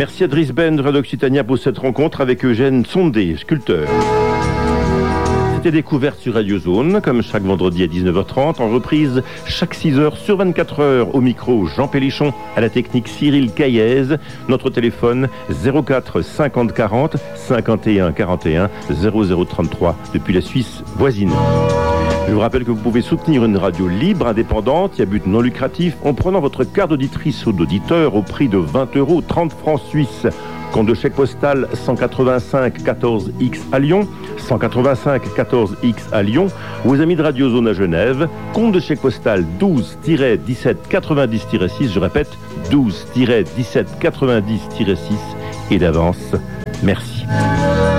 Merci à Driss Ben de Radio Occitania pour cette rencontre avec Eugène Sondé, sculpteur. C'était Découverte sur Radio Zone, comme chaque vendredi à 19h30, en reprise chaque 6h sur 24h. Au micro, Jean Pélichon, à la technique Cyril Caillez. Notre téléphone 04 50 40 51 41 0033 depuis la Suisse voisine. Je vous rappelle que vous pouvez soutenir une radio libre, indépendante, à but non lucratif, en prenant votre carte d'auditrice ou d'auditeur au prix de 20 €, 30 francs suisses. Compte de chèque postal 185 14X à Lyon, 185 14X à Lyon, aux amis de Radio Zone à Genève. Compte de chèque postal 12-17 90-6, je répète, 12-17 90-6, et d'avance, merci.